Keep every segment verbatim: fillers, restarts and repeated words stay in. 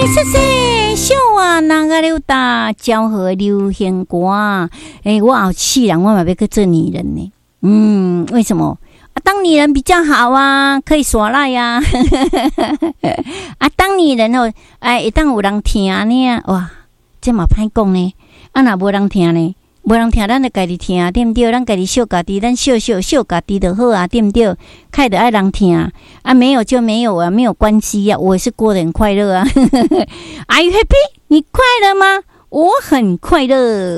谢谢小啊，那个刘大昭和流行歌啊，哎，我后世人我嘛要去做女人呢。嗯，为什么？啊，当女人比较好啊，可以耍赖呀、啊。啊，当女人哦，哎，一旦有人听呢，哇，这嘛歹讲呢。啊，若无人听呢？无人听，咱就家己听，对毋对？咱家己笑家己，咱笑笑笑家己就好啊，对毋对？开得爱人听啊，没有就没有啊，没有关系啊，我也是过得很快乐啊。Are you happy？ 你快乐吗？我很快乐。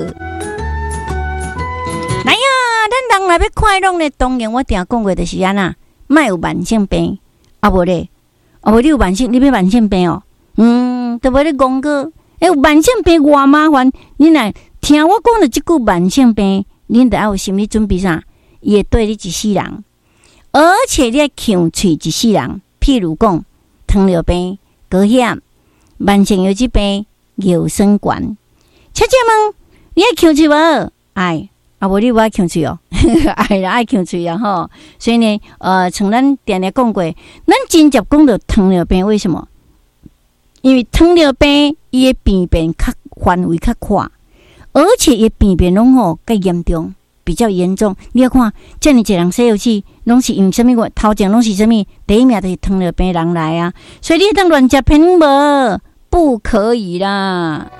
来呀，咱人若要快乐呢，当然我定讲过就是安那，莫有慢性病，啊无咧，啊无你有慢性，你要慢性病哦，嗯，都无咧讲过，哎，有慢性病偌麻烦，你来。听我讲的这句慢性病，恁得要有心理准备啥？伊会对你一世人，而且你要呛喙一世人。譬如讲，糖尿病、高血、慢性腰子病、尿酸管。小姐们，你爱呛喙无？爱啊，无你无爱呛喙哦，爱啦爱呛喙啊吼。所以呢，呃，像咱定定讲过，咱真正讲到糖尿病，为什么？因为糖尿病伊的病变较范围较宽。而且也病变拢吼较严重，比较严重。你要看，遮尔一人西药剂，拢是用什么个？头前拢是什么？第一名就是糖尿病人来啊！所以你当乱食偏无，不可以啦。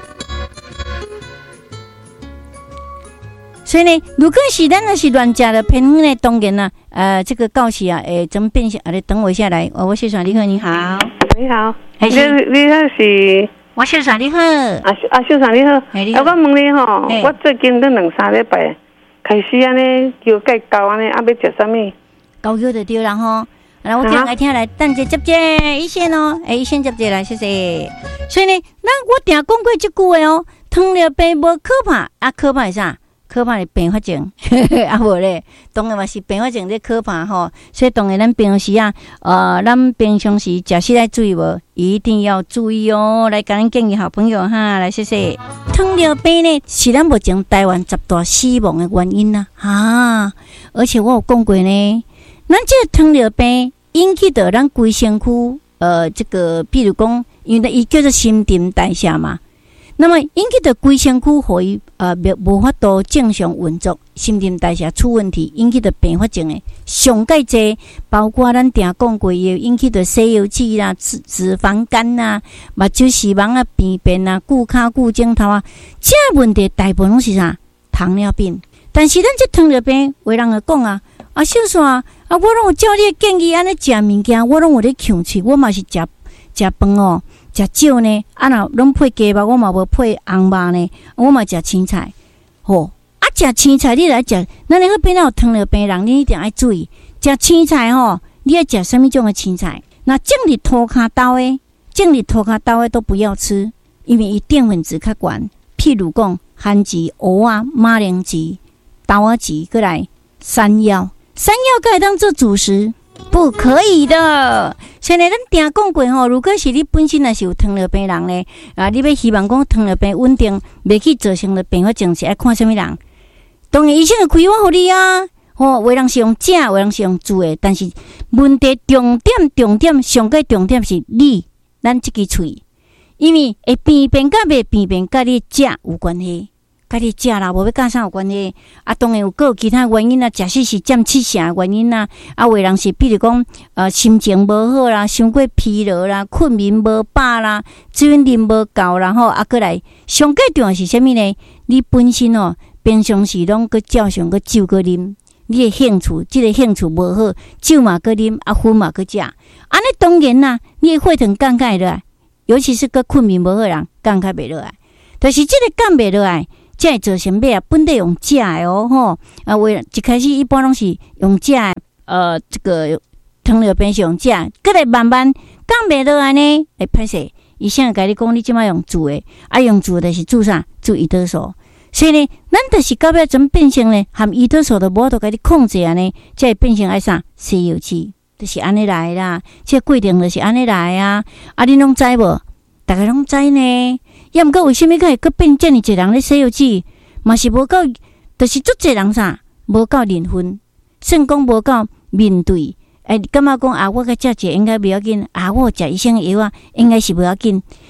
所以呢，如果是咱若是乱食了偏呢，当然啦，呃，这个告示啊，诶，怎么变成？啊，你等我一下来，哦，我谢爽，你好，你好， 你好， 还是你你好是？ 我秀嫂你好，啊啊秀嫂你好，啊我问你吼，我最近都两三礼拜开始安尼叫介高安尼，啊要食啥物？ 高叫就对啦吼。来，我听来听来，等者接接一线哦，哎，一线接接来，谢谢。所以呢，那我定讲过这句话哦，糖尿病无可怕，啊可怕是啥？可怕是并发症，啊无咧，当然嘛是并发症咧可怕吼。所以当然咱平时啊，呃，咱平常时食食来注意无，一定要注意哦。来，甲咱建议好朋友哈，来谢谢。糖尿病呢，是咱目前台湾十大死亡的原因呐、啊，啊，而且我有讲过呢，咱这个糖尿病引起的咱规身躯，呃，这个比如讲，因为伊叫做新陈代谢嘛。那么引起的规身躯互伊呃无法度正常运作，新陈代谢出问题，引起的并发症诶，上介济包括咱定讲过也引起的西药剂啦、脂脂肪肝呐、目睭视网啊、病变啊、骨骹骨镜头啊，这问题大部分拢是啥？糖尿病。但是咱这糖尿病，为人来讲啊，啊小煞啊，我拢有照你建议安尼食物件，我拢有咧强喙，我嘛是食食饭哦。食少呢，啊若拢配鸡肉，我嘛无配红肉呢，我嘛食青菜。吼、哦，啊食青菜你来食，咱那个边有糖尿病人，你一定要注意食青菜吼。你要食什么种的青菜？那种日涂骹豆的，种日涂骹豆的都不要吃，因为伊淀粉质较悬。譬如讲番薯、蚵仔、马铃薯、豆仔薯，过来山药，山药可以当做主食。不可以的。现在咱定讲过吼，如果是你本身也是有糖尿病人呢，啊，你要希望讲糖尿病稳定，袂去造成的并发症，是爱看什么人？当然医生会开药互你啊。吼、哦，有的人是用食，有的人是用煮的，但是问题重点重点上个重点是你，咱这支喙，因为会病变甲袂病变，甲你食有关系。甲你食啦，无要甲啥有关系。啊，当然有个其他原因啊，食死是占七成原因啊。啊，有的人是比如讲，呃，心情无好啦，伤过疲劳啦，困眠无饱啦，水分啉无够啦，吼，啊，过来上个重要是啥物呢？你本身哦，平常时拢个照常个酒个啉，你的兴趣，即、这个兴趣无好，酒嘛个啉，啊，薰嘛个食，安尼当然啦，你的血糖降开落来，尤其是个困眠无好人，降开袂落来。但是即个降袂落来。这会造成咩啊？本地用食的哦，吼啊！为一开始一般拢是用食的，呃，这个糖尿病是用食，过来慢慢降袂落来呢，会歹势。医生会甲你讲，你即摆用煮的，啊，用煮的是煮啥？煮胰岛素。所以呢，咱就是到尾怎变成呢？含胰岛素都无法度甲你控制啊呢，才会变成爱啥？西药剂，就是安尼来啦。这规定就是安尼来啊！啊，你拢知无？大家拢知呢。也毋过为虾米会阁变遮尔侪人咧西药剂，嘛是无够，就是足侪人啥，无够认分，算讲无够面对。诶，感觉讲啊，我甲食者应该袂要紧，啊，我食医生药啊，应该是袂要紧。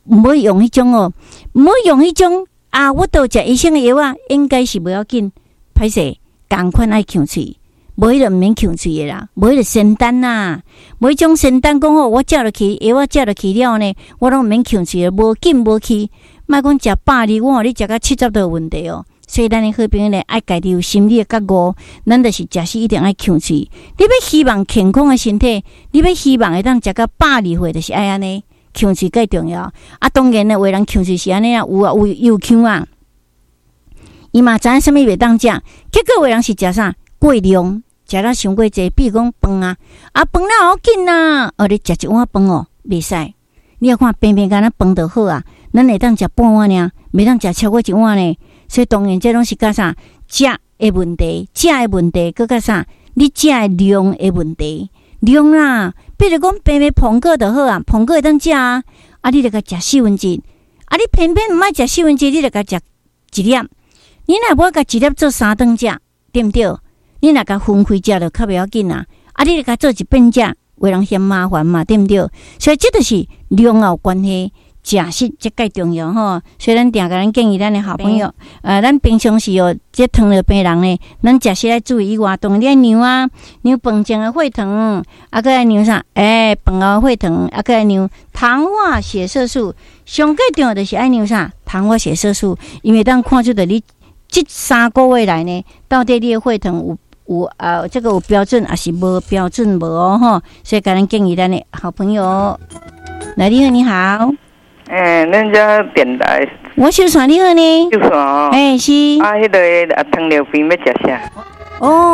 唔好用迄种哦，唔好用迄种啊！我都食医生的药啊，应该是不要紧，歹势，赶快爱呛喙，无迄个唔免呛喙的啦，无迄个仙丹呐，无迄种仙丹讲好，我食落去，药我食落去了呢，我拢唔免呛喙的，无紧无去，莫讲食百二，我你食到七十都有问题哦。所以咱的好朋友呢，爱家己有心理的觉悟，咱就是食时一定爱呛喙。你要希望健康的身体，你要希望会当食到百二岁，就是爱安尼。呛喙最重要啊！当然呢，有的人呛喙是安尼啊，有啊有有呛啊，伊嘛知影什么袂当食，结果有的人是食啥过量，食了伤过济，比如讲饭啊，啊饭哪好紧啊，哦你食一碗饭哦，袂使。你要看平平干那饭就好啊，咱会当食半碗尔，袂当食超过一碗呢。所以当然这拢是甲啥食的问题，食的问题，佮甲啥你食的量的问题。量啦，比如讲平平苹果就好啊，苹果会当食啊，啊你著甲食四分之一，啊你偏偏毋爱食四分之一，你著甲食一粒，你若无甲一粒做三顿食，对毋对？你若甲分开食就较袂要紧啊，啊你著甲做一遍食，为人嫌麻烦嘛，对毋对？所以这就是量有关系。食食这介重要吼，所以咱定甲咱建议咱的好朋友，呃，咱平常时哦，这糖尿病人呢，咱食食爱注意以外，当然你爱量啊，量饭前的血糖，啊，个爱量啥？诶、欸，饭后血糖，啊，个爱量糖化血色素，上最重要就是爱量啥？糖化血色素，因为当看出的你这三个月来呢，到底你的血糖有有啊，这个有标准还是无标准无哦吼？所以甲咱建议咱的好朋友，来，你好，你好。 诶，恁遮电台， 我小算你好呢， 小算哦， 诶是， 啊，迄个啊糖尿病要食啥？ 哦。